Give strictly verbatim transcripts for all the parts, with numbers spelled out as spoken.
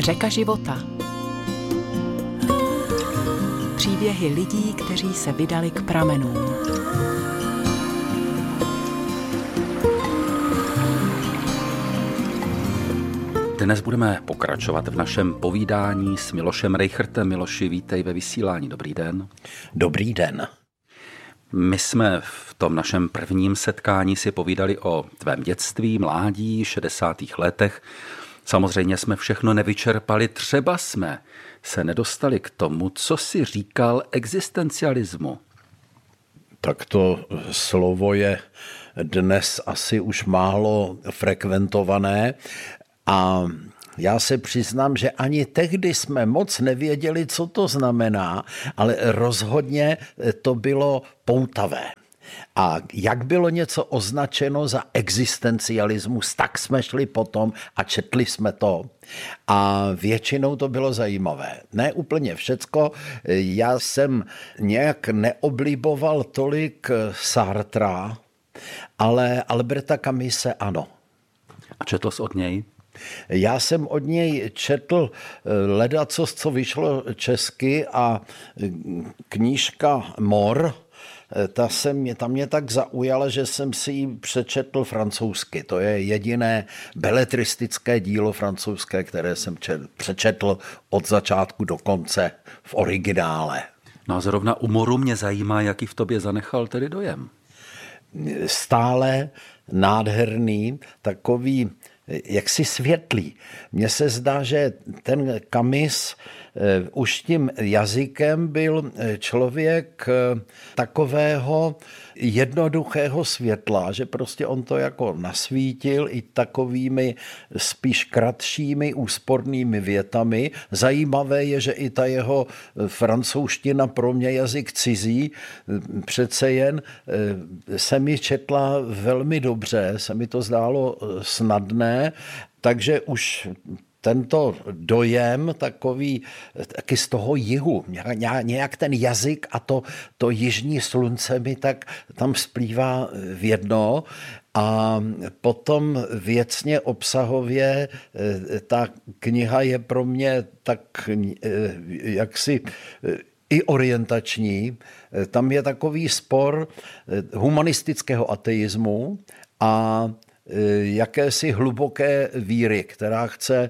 Řeka života. Příběhy lidí, kteří se vydali k pramenům. Dnes budeme pokračovat v našem povídání s Milošem Rejchrtem. Miloši, vítej ve vysílání. Dobrý den. Dobrý den. My jsme v tom našem prvním setkání si povídali o tvém dětství, mládí, šedesátých letech. Samozřejmě jsme všechno nevyčerpali, třeba jsme se nedostali k tomu, co si říkal existencialismu. Tak to slovo je dnes asi už málo frekventované a já se přiznám, že ani tehdy jsme moc nevěděli, co to znamená, ale rozhodně to bylo poutavé. A jak bylo něco označeno za existencialismus, tak jsme šli potom a četli jsme to. A většinou to bylo zajímavé. Ne úplně všecko. Já jsem nějak neobliboval tolik Sartra, ale Alberta Camise ano. A četl jsi od něj? Já jsem od něj četl ledacos, co vyšlo česky, a knížka Mor, ta, se mě, ta mě tak zaujala, že jsem si ji přečetl francouzsky. To je jediné beletristické dílo francouzské, které jsem četl, přečetl od začátku do konce v originále. No a zrovna u Moru mě zajímá, jaký v tobě zanechal tedy dojem. Stále nádherný, takový jaksi světlý. Mně se zdá, že ten Camus už tím jazykem byl člověk takového jednoduchého světla, že prostě on to jako nasvítil i takovými spíš kratšími, úspornými větami. Zajímavé je, že i ta jeho francouzština, pro mě jazyk cizí, přece jen se mi četla velmi dobře, se mi to zdálo snadné, takže už tento dojem takový taky z toho jihu, nějak ten jazyk a to, to jižní slunce mi tak tam splývá v jedno. A potom věcně, obsahově ta kniha je pro mě tak jaksi i orientační. Tam je takový spor humanistického ateismu a jakési hluboké víry, která chce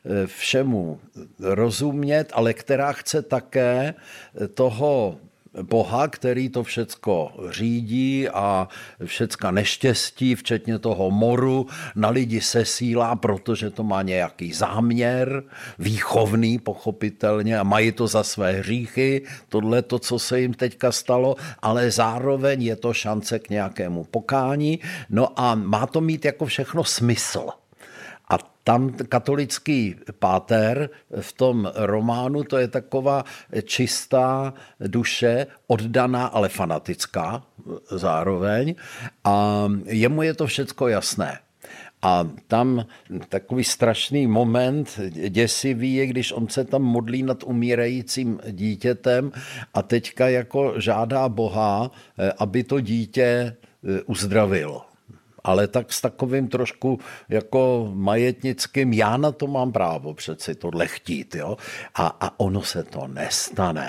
všemu rozumět, ale která chce také toho Boha, který to všecko řídí a všecka neštěstí, včetně toho moru, na lidi sesílá, protože to má nějaký záměr, výchovný pochopitelně, a mají to za své hříchy, tohle to, co se jim teďka stalo, ale zároveň je to šance k nějakému pokání, no a má to mít jako všechno smysl. A tam katolický páter v tom románu, to je taková čistá duše, oddaná, ale fanatická zároveň. A jemu je to všecko jasné. A tam takový strašný moment, děsivý je, když on se tam modlí nad umírajícím dítětem a teďka jako žádá Boha, aby to dítě uzdravil. Ale tak s takovým trošku jako majetnickým, já na to mám právo přeci tohle chtít, jo? A, a ono se to nestane.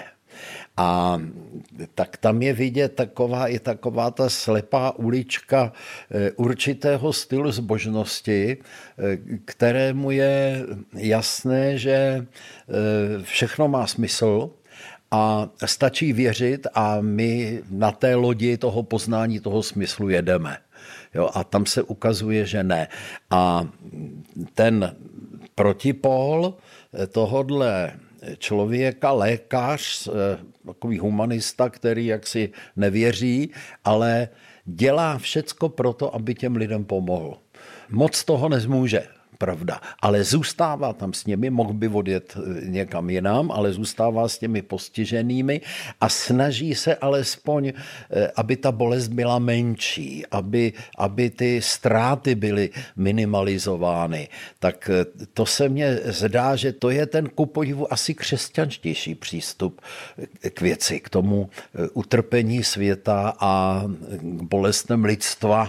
A tak tam je vidět taková i taková ta slepá ulička určitého stylu zbožnosti, kterému je jasné, že všechno má smysl a stačí věřit a my na té lodi toho poznání, toho smyslu jedeme. Jo, a tam se ukazuje, že ne. A ten protipól tohodle člověka, lékař, takový humanista, který jaksi nevěří, ale dělá všecko proto, aby těm lidem pomohl. Moc toho nezmůže. Pravda, ale zůstává tam s nimi, mohl by odjet někam jinam, ale zůstává s těmi postiženými a snaží se alespoň, aby ta bolest byla menší, aby, aby ty ztráty byly minimalizovány. Tak to se mně zdá, že to je ten kupodivu asi křesťanštější přístup k věci, k tomu utrpení světa a k bolestem lidstva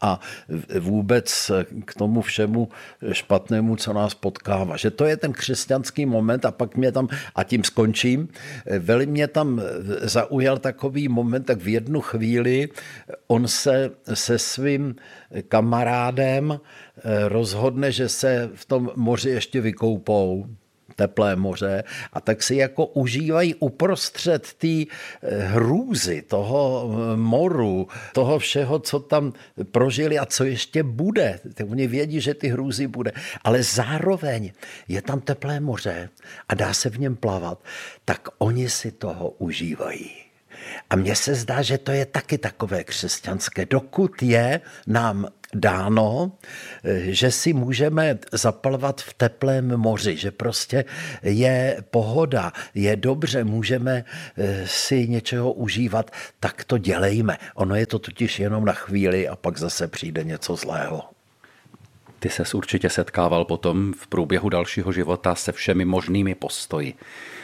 a vůbec k tomu všemu špatnému, co nás potkává. Že to je ten křesťanský moment a pak mě tam, a tím skončím, velmi mě tam zaujal takový moment, tak v jednu chvíli on se se svým kamarádem rozhodne, že se v tom moři ještě vykoupou, teplé moře, a tak si jako užívají uprostřed té hrůzy, toho moru, toho všeho, co tam prožili a co ještě bude. Oni vědí, že ty hrůzy bude, ale zároveň je tam teplé moře a dá se v něm plavat, tak oni si toho užívají. A mně se zdá, že to je taky takové křesťanské. Dokud je nám dáno, že si můžeme zaplavat v teplém moři, že prostě je pohoda, je dobře, můžeme si něčeho užívat, tak to dělejme. Ono je to totiž jenom na chvíli a pak zase přijde něco zlého. Ty ses určitě setkával potom v průběhu dalšího života se všemi možnými postoji.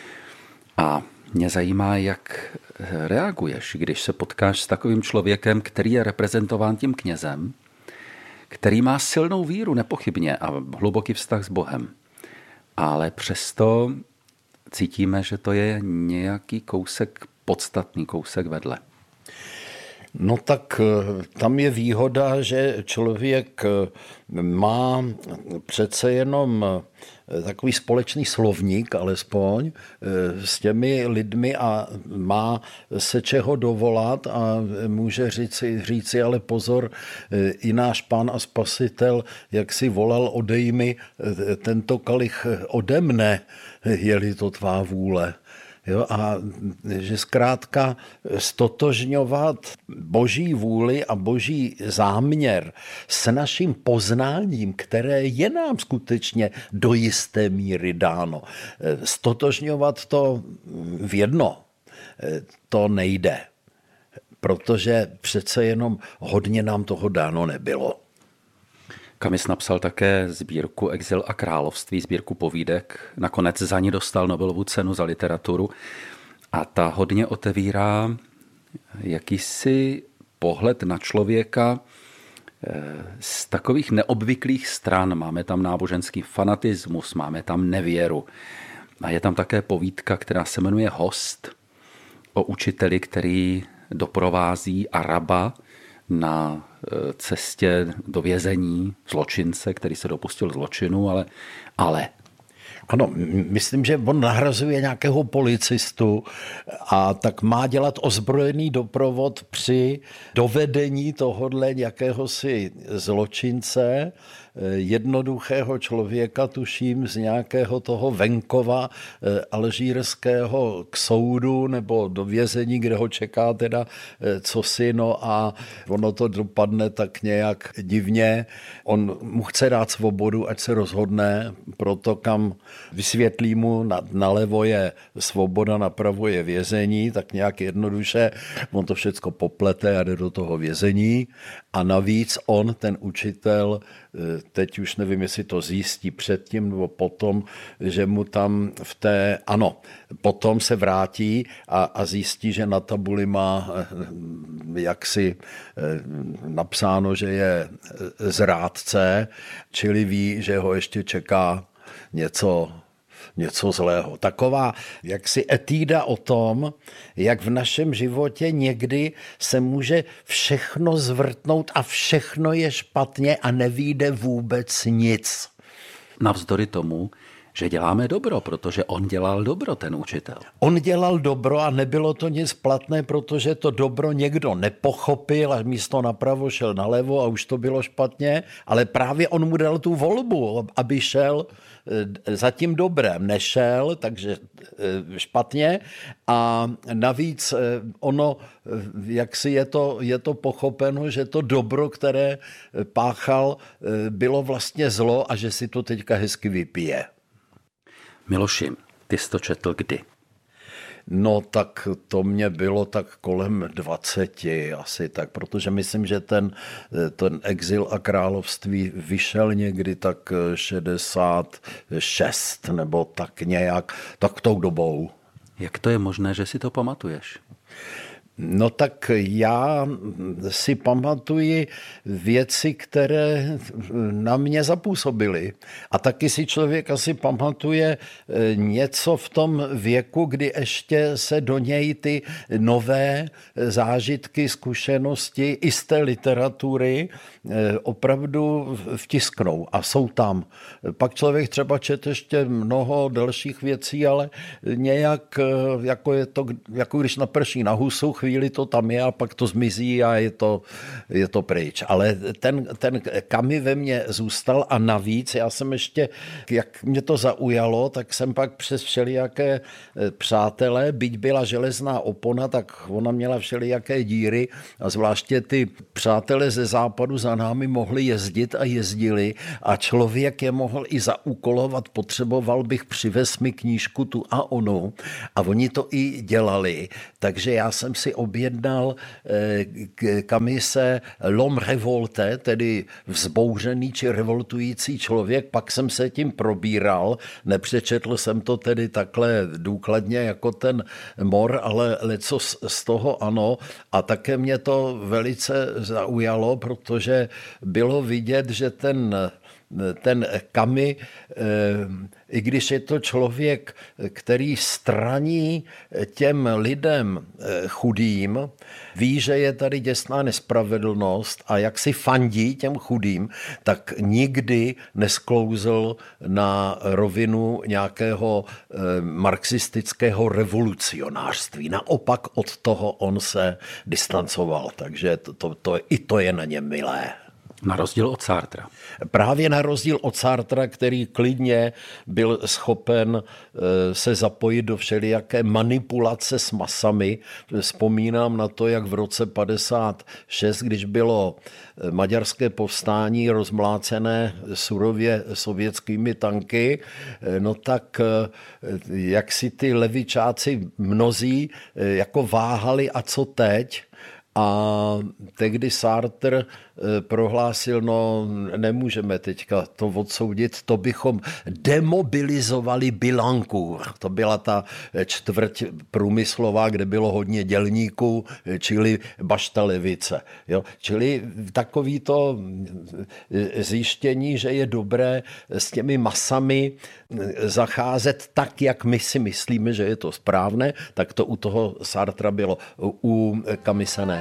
A mě zajímá, jak reaguješ, když se potkáš s takovým člověkem, který je reprezentován tím knězem, který má silnou víru nepochybně a hluboký vztah s Bohem. Ale přesto cítíme, že to je nějaký kousek, podstatný kousek vedle. No tak tam je výhoda, že člověk má přece jenom takový společný slovník alespoň s těmi lidmi a má se čeho dovolat a může říci, říci ale pozor, i náš Pán a Spasitel, jak si volal, odej mi tento kalich ode mne, je-li to tvá vůle. Jo, a že zkrátka stotožňovat Boží vůli a Boží záměr s naším poznáním, které je nám skutečně do jisté míry dáno. Stotožňovat to v jedno, to nejde, protože přece jenom hodně nám toho dáno nebylo. Kamis napsal také sbírku Exil a království, sbírku povídek. Nakonec za ní dostal Nobelovu cenu za literaturu. A ta hodně otevírá jakýsi pohled na člověka z takových neobvyklých stran. Máme tam náboženský fanatismus, máme tam nevěru. A je tam také povídka, která se jmenuje Host, o učiteli, který doprovází Araba na cestě do vězení, zločince, který se dopustil zločinu, ale, ale. Ano, myslím, že on nahrazuje nějakého policistu a tak má dělat ozbrojený doprovod při dovedení tohodle jakéhosi zločince, jednoduchého člověka, tuším, z nějakého toho venkova alžírského k soudu nebo do vězení, kde ho čeká teda cosi, no a ono to dopadne tak nějak divně. On mu chce dát svobodu, ať se rozhodne pro to, kam vysvětlí mu, na, nalevo je svoboda, napravo je vězení, tak nějak jednoduše on to všecko poplete a jde do toho vězení a navíc on, ten učitel, teď už nevím, jestli to zjistí předtím nebo potom, že mu tam v té, ano, potom se vrátí a, a zjistí, že na tabuli má jaksi napsáno, že je zrádce, čili ví, že ho ještě čeká něco něco zlého. Taková jaksi etída o tom, jak v našem životě někdy se může všechno zvrtnout a všechno je špatně a nevyjde vůbec nic. Navzdory tomu, že děláme dobro, protože on dělal dobro, ten učitel. On dělal dobro a nebylo to nic platné, protože to dobro někdo nepochopil a místo napravo šel nalevo a už to bylo špatně, ale právě on mu dal tu volbu, aby šel za tím dobrem. Nešel, takže špatně a navíc ono, jak si je to, je to pochopeno, že to dobro, které páchal, bylo vlastně zlo a že si to teďka hezky vypije. Miloši, ty jsi to četl kdy? No tak to mě bylo tak kolem dvaceti asi tak, protože myslím, že ten, ten Exil a království vyšel někdy tak šedesát šest nebo tak nějak, tak tou dobou. Jak to je možné, že si to pamatuješ? No tak já si pamatuji věci, které na mě zapůsobily. A taky si člověk asi pamatuje něco v tom věku, kdy ještě se do něj ty nové zážitky, zkušenosti i z té literatury opravdu vtisknou a jsou tam. Pak člověk třeba čete ještě mnoho dalších věcí, ale nějak jako je to, jako když naprší na husu, chvíli to tam je a pak to zmizí a je to, je to pryč. Ale ten, ten Camus ve mně zůstal a navíc já jsem ještě, jak mě to zaujalo, tak jsem pak přes všelijaké přátelé, byť byla železná opona, tak ona měla všelijaké díry a zvláště ty přátelé ze západu za námi mohli jezdit a jezdili a člověk je mohl i zaúkolovat, potřeboval bych přivez mi knížku tu a onu a oni to i dělali. Takže já jsem si objednal Camise L'homme révolté, tedy vzbouřený či revoltující člověk, pak jsem se tím probíral, nepřečetl jsem to tedy takhle důkladně jako ten mor, ale leco z toho ano a také mě to velice zaujalo, protože bylo vidět, že ten ten Camus, i když je to člověk, který straní těm lidem chudým, ví, že je tady děsná nespravedlnost a jak si fandí těm chudým, tak nikdy nesklouzl na rovinu nějakého marxistického revolucionářství. Naopak od toho on se distancoval, takže to, to, to, i to je na něm milé. Na rozdíl od Sartra. Právě na rozdíl od Sartra, který klidně byl schopen se zapojit do všelijaké manipulace s masami. Vzpomínám na to, jak v roce padesát šest, když bylo maďarské povstání rozmlácené surově sovětskými tanky, no tak jak si ty levičáci mnozí jako váhali a co teď? A tehdy Sartre prohlásil, no nemůžeme teďka to odsoudit, to bychom demobilizovali Bilancourt. To byla ta čtvrť průmyslová, kde bylo hodně dělníků, čili bašta levice. Jo? Čili takový to zjištění, že je dobré s těmi masami zacházet tak, jak my si myslíme, že je to správné, tak to u toho Sartra bylo, u Camise ne.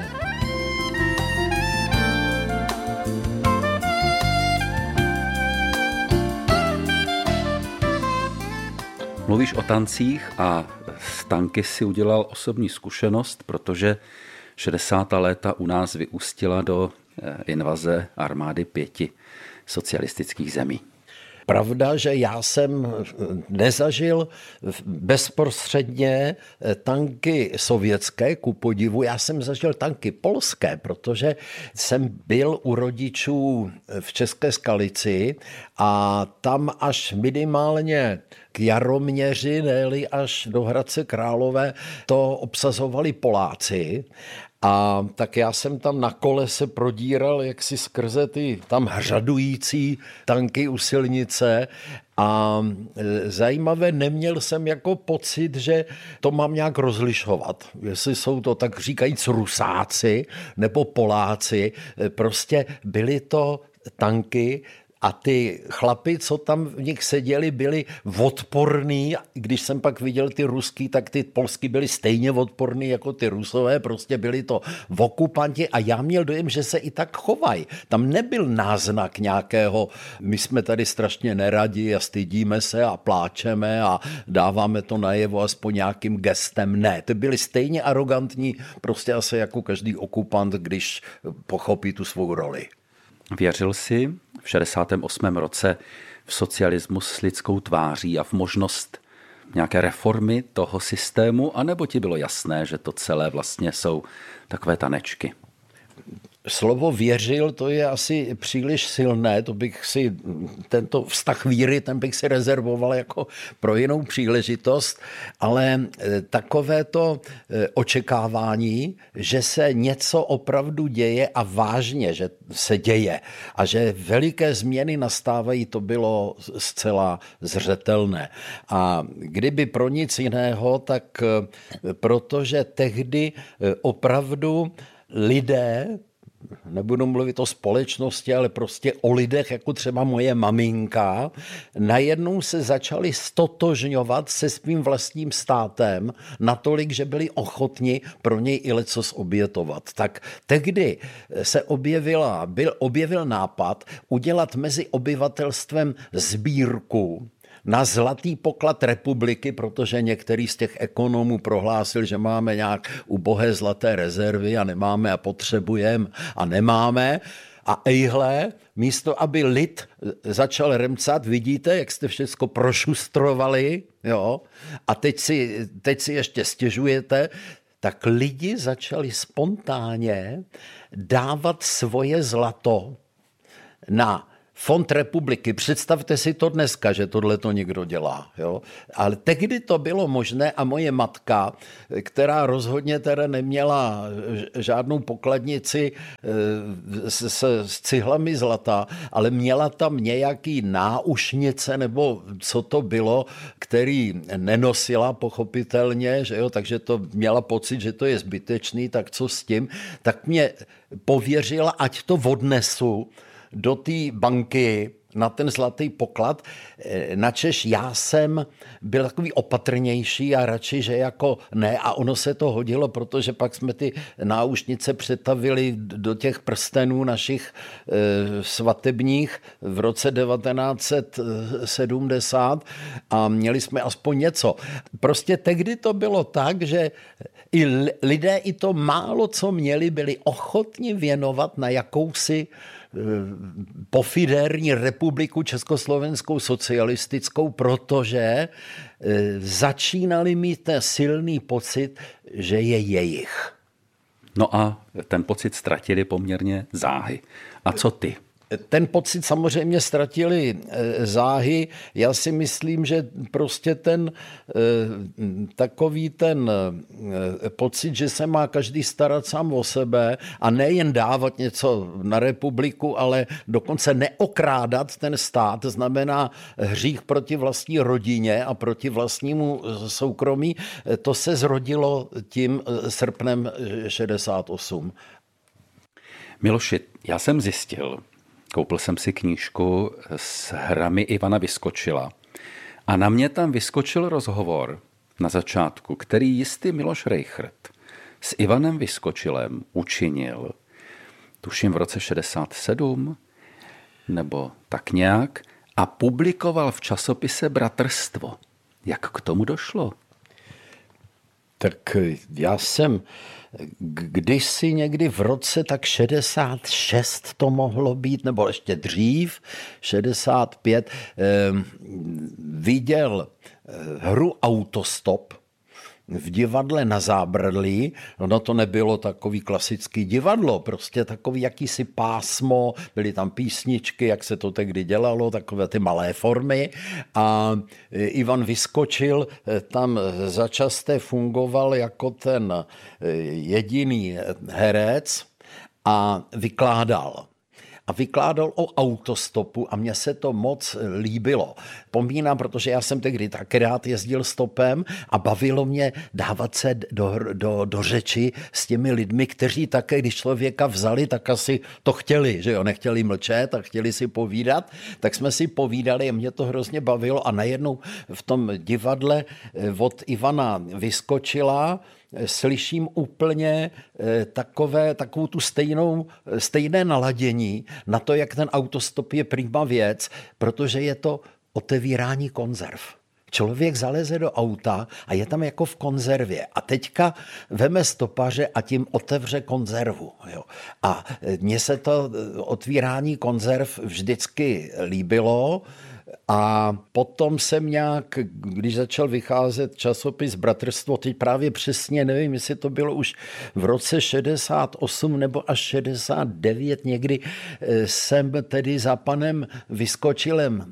Mluvíš o tancích a z tanky si udělal osobní zkušenost, protože šedesátá léta u nás vyústila do invaze armády pěti socialistických zemí. Pravda, že já jsem nezažil bezprostředně tanky sovětské, ku podivu, já jsem zažil tanky polské, protože jsem byl u rodičů v České Skalici a tam až minimálně k Jaroměři, ne-li až do Hradce Králové, to obsazovali Poláci. A tak já jsem tam na kole se prodíral jaksi skrze ty tam hřadující tanky u silnice a zajímavé, neměl jsem jako pocit, že to mám nějak rozlišovat. Jestli jsou to tak říkajíc Rusáci nebo Poláci, prostě byly to tanky, a ty chlapi, co tam v nich seděli, byli odporní. Když jsem pak viděl ty ruský, tak ty polský byli stejně odporní jako ty Rusové. Prostě byli to okupanti a já měl dojem, že se i tak chovají. Tam nebyl náznak nějakého, my jsme tady strašně neradi a stydíme se a pláčeme a dáváme to najevo aspoň nějakým gestem. Ne, ty byli stejně arrogantní, prostě asi jako každý okupant, když pochopí tu svou roli. Věřil jsi v šedesátém osmém roce v socialismus s lidskou tváří a v možnost nějaké reformy toho systému, anebo ti bylo jasné, že to celé vlastně jsou takové tanečky? slovo věřil, to je asi příliš silné, to bych si, tento vztah víry, ten bych si rezervoval jako pro jinou příležitost, ale takové to očekávání, že se něco opravdu děje a vážně, že se děje a že veliké změny nastávají, to bylo zcela zřetelné. A kdyby pro nic jiného, tak protože tehdy opravdu lidé, nebudu mluvit o společnosti, ale prostě o lidech, jako třeba moje maminka, najednou se začali stotožňovat se svým vlastním státem natolik, že byli ochotni pro něj i lecos obětovat. Tak tehdy se objevila, byl, objevil nápad udělat mezi obyvatelstvem sbírku na zlatý poklad republiky, protože některý z těch ekonomů prohlásil, že máme nějak ubohé zlaté rezervy a nemáme a potřebujeme a nemáme. A ejhle, místo aby lid začal remcat, vidíte, jak jste všecko prošustrovali, jo, a teď si, teď si ještě stěžujete, tak lidi začali spontánně dávat svoje zlato na Fond republiky. Představte si to dneska, že tohle to někdo dělá. Jo? Ale tehdy to bylo možné a moje matka, která rozhodně teda neměla žádnou pokladnici s, s, s cihlami zlata, ale měla tam nějaký náušnice nebo co to bylo, který nenosila pochopitelně, že jo? Takže to měla pocit, že to je zbytečný, tak co s tím, tak mě pověřila, ať to odnesu do té banky na ten zlatý poklad, načež já jsem byl takový opatrnější a radši, že jako ne, a ono se to hodilo, protože pak jsme ty náušnice přetavili do těch prstenů našich e, svatebních v roce devatenáct set sedmdesát a měli jsme aspoň něco. Prostě tehdy to bylo tak, že i lidé i to málo, co měli, byli ochotni věnovat na jakousi pofidérní republiku československou socialistickou, protože začínali mít ten silný pocit, že je jejich. No a ten pocit ztratili poměrně záhy. A co ty? Ten pocit samozřejmě ztratili záhy. Já si myslím, že prostě ten takový ten pocit, že se má každý starat sám o sebe a nejen dávat něco na republiku, ale dokonce neokrádat ten stát, znamená hřích proti vlastní rodině a proti vlastnímu soukromí, to se zrodilo tím srpnem šedesát osm. Miloši, já jsem zjistil, koupil jsem si knížku s hrami Ivana Vyskočila a na mě tam vyskočil rozhovor na začátku, který jistý Miloš Rejchrt s Ivanem Vyskočilem učinil, tuším v roce šedesát sedm nebo tak nějak, a publikoval v časopise Bratrstvo. Jak k tomu došlo? Tak já jsem kdysi někdy v roce tak šedesát šest to mohlo být, nebo ještě dřív, šedesát pět, eh, viděl hru Autostop v divadle na Zábradlí. No to nebylo takový klasický divadlo, prostě takový jakýsi pásmo, byly tam písničky, jak se to tehdy dělalo, takové ty malé formy a Ivan Vyskočil tam začasté fungoval jako ten jediný herec a vykládal. A vykládal o autostopu a mně se to moc líbilo. Pomínám, protože já jsem tehdy taky rád jezdil stopem a bavilo mě dávat se do, do, do řeči s těmi lidmi, kteří také, když člověka vzali, tak asi to chtěli, že jo, nechtěli mlčet a chtěli si povídat, tak jsme si povídali a mě to hrozně bavilo a najednou v tom divadle od Ivana Vyskočila slyším úplně takové, takovou tu stejnou, stejné naladění na to, jak ten autostop je prima věc, protože je to otevírání konzerv. Člověk zaleze do auta a je tam jako v konzervě a teďka veme stopaře a tím otevře konzervu. Jo. A mně se to otvírání konzerv vždycky líbilo. A potom jsem nějak, když začal vycházet časopis Bratrstvo, teď právě přesně nevím, jestli to bylo už v roce šedesát osm nebo až šedesát devět, někdy jsem tedy za panem Vyskočilem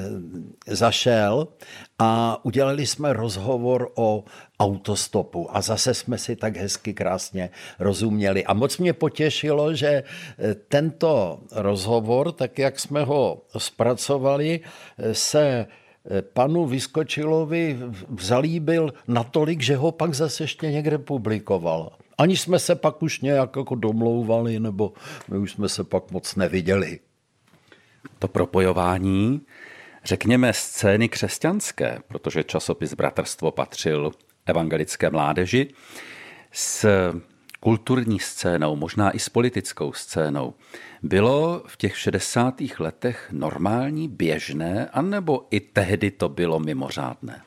zašel a udělali jsme rozhovor o autostopu a zase jsme si tak hezky krásně rozuměli. A moc mě potěšilo, že tento rozhovor, tak jak jsme ho zpracovali, se panu Vyskočilovi zalíbil natolik, že ho pak zase ještě někde publikoval. Ani jsme se pak už nějak jako domlouvali, nebo my už jsme se pak moc neviděli. To propojování, řekněme, scény křesťanské, protože časopis Bratrstvo patřil evangelické mládeži, s kulturní scénou, možná i s politickou scénou, bylo v těch šedesátých letech normální, běžné, anebo i tehdy to bylo mimořádné?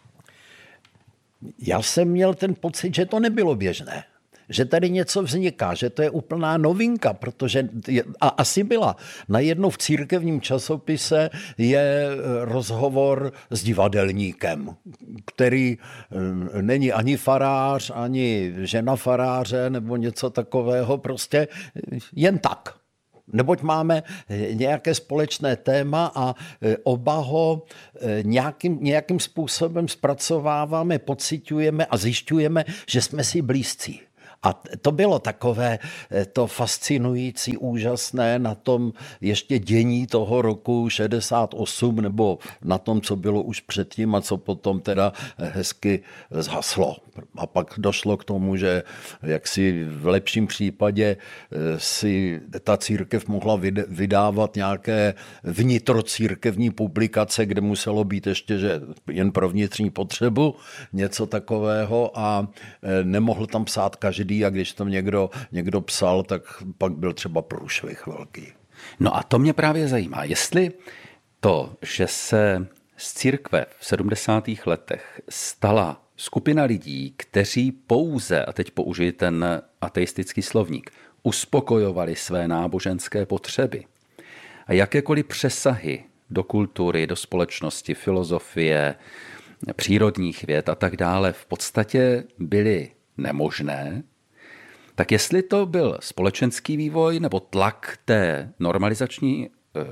Já jsem měl ten pocit, že to nebylo běžné. Že tady něco vzniká, že to je úplná novinka, protože a asi byla. Najednou v církevním časopise je rozhovor s divadelníkem, který není ani farář, ani žena faráře nebo něco takového, prostě jen tak. Neboť máme nějaké společné téma a oba ho nějakým, nějakým způsobem zpracováváme, pociťujeme a zjišťujeme, že jsme si blízcí. A to bylo takové to fascinující, úžasné na tom ještě dění toho roku šedesát osm nebo na tom, co bylo už předtím a co potom teda hezky zhaslo. A pak došlo k tomu, že jaksi v lepším případě si ta církev mohla vydávat nějaké vnitrocírkevní publikace, kde muselo být ještě, že jen pro vnitřní potřebu, něco takového a nemohl tam psát každý. A když tam někdo, někdo psal, tak pak byl třeba průšvih velký. No a to mě právě zajímá, jestli to, že se z církve v sedmdesátých letech stala skupina lidí, kteří pouze, a teď použiji ten ateistický slovník, uspokojovali své náboženské potřeby a jakékoliv přesahy do kultury, do společnosti, filozofie, přírodních věd a tak dále v podstatě byly nemožné, tak jestli to byl společenský vývoj nebo tlak té normalizační,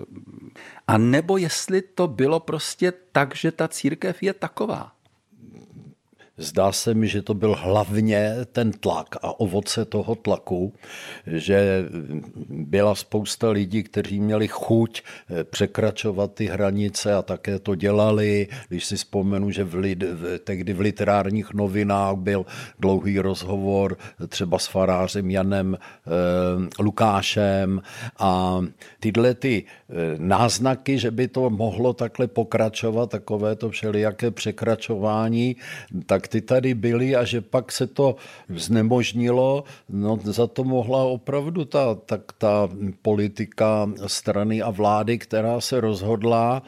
a nebo jestli to bylo prostě tak, že ta církev je taková. Zdá se mi, že to byl hlavně ten tlak a ovoce toho tlaku, že byla spousta lidí, kteří měli chuť překračovat ty hranice a také to dělali. Když si vzpomenu, že v lid, tehdy v literárních novinách byl dlouhý rozhovor třeba s farářem Janem eh, Lukášem a tyhle ty náznaky, že by to mohlo takhle pokračovat, takové to všelijaké překračování, tak ty tady byly a že pak se to znemožnilo, no za to mohla opravdu ta, tak ta politika strany a vlády, která se rozhodla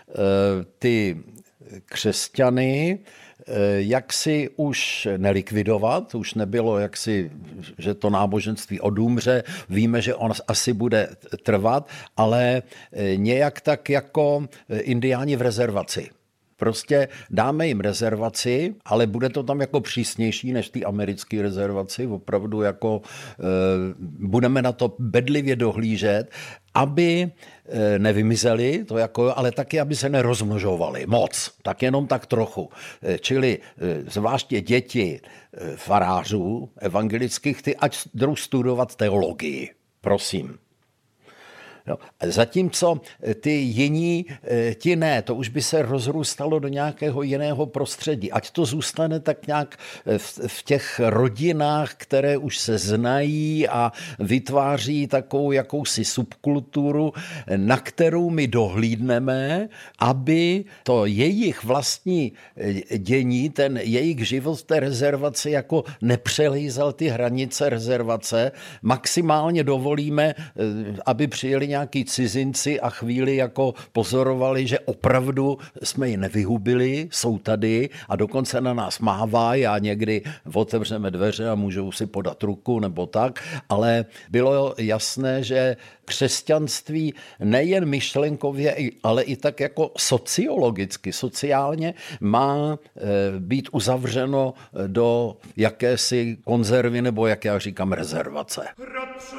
ty křesťany jaksi už nelikvidovat, už nebylo jaksi, že to náboženství odumře, víme, že on asi bude trvat, ale nějak tak jako indiáni v rezervaci. Prostě dáme jim rezervaci, ale bude to tam jako přísnější než ty americké rezervaci, opravdu jako e, budeme na to bedlivě dohlížet, aby e, nevymizeli, to jako, ale taky, aby se nerozmnožovali moc, tak jenom tak trochu. E, čili e, zvláště děti e, farářů evangelických, ty ať jdou studovat teologii, prosím. No, zatímco ty jiní, ti ne, to už by se rozrůstalo do nějakého jiného prostředí. Ať to zůstane tak nějak v, v těch rodinách, které už se znají a vytváří takovou jakousi subkulturu, na kterou my dohlídneme, aby to jejich vlastní dění, ten jejich život v té rezervaci jako nepřelízal ty hranice rezervace. Maximálně dovolíme, aby přijeli nějaký cizinci a chvíli jako pozorovali, že opravdu jsme ji nevyhubili, jsou tady a dokonce na nás mávají a někdy otevřeme dveře a můžou si podat ruku nebo tak, ale bylo jasné, že křesťanství nejen myšlenkově, ale i tak jako sociologicky, sociálně má být uzavřeno do jakési konzervy nebo, jak já říkám, rezervace.